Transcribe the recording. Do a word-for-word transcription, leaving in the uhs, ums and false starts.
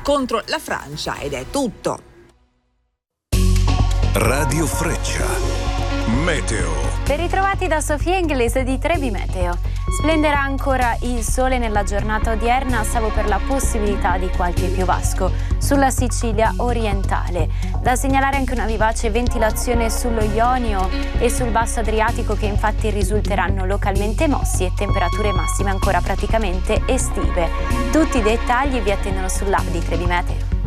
contro la Francia. Ed è tutto. Radio Freccia. Meteo. Ben ritrovati da Sofia Inglese di Trebi Meteo. Splenderà ancora il sole nella giornata odierna, salvo per la possibilità di qualche piovasco sulla Sicilia orientale. Da segnalare anche una vivace ventilazione sullo Ionio e sul basso Adriatico, che infatti risulteranno localmente mossi, e temperature massime ancora praticamente estive. Tutti i dettagli vi attendono sull'app di Trebi Meteo.